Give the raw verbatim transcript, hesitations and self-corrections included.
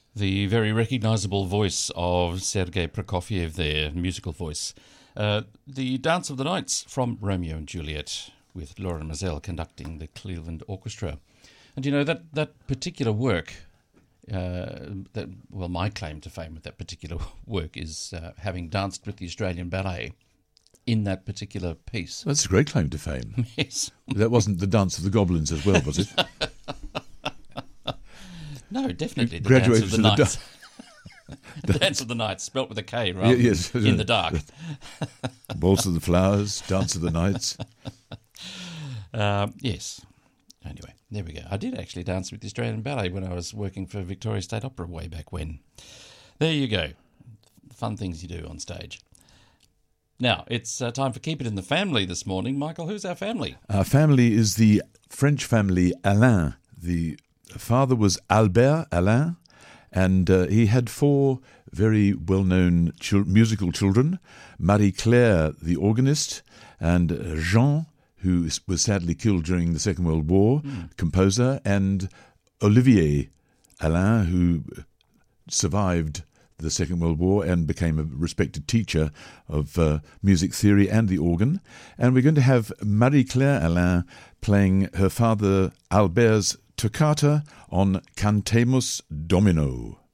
The very recognisable voice of Sergei Prokofiev there, musical voice. Uh, the Dance of the Nights from Romeo and Juliet, with Laura Mazel conducting the Cleveland Orchestra. And you know, that, that particular work, uh, that well, my claim to fame with that particular work is uh, having danced with the Australian Ballet in that particular piece. That's a great claim to fame. Yes. That wasn't the Dance of the Goblins as well, was it? No, definitely. The Graduated Dance of the to the Nights. The Dance of the Nights, spelt with a K rather Yeah, yes. than in the dark. Waltz of the Flowers, Dance of the Nights. Um, yes. Anyway, there we go. I did actually dance with the Australian Ballet when I was working for Victoria State Opera way back when. There you go. Fun things you do on stage. Now, it's uh, time for Keep It in the Family this morning. Michael, who's our family? Our family is the French family Alain. The father was Albert Alain, and uh, he had four very well-known chil- musical children, Marie-Claire, the organist, and Jean, who is, was sadly killed during the Second World War, mm. composer, and Olivier Alain, who survived the Second World War and became a respected teacher of uh, music theory and the organ. And we're going to have Marie-Claire Alain playing her father Albert's toccata on Cantemus Domino.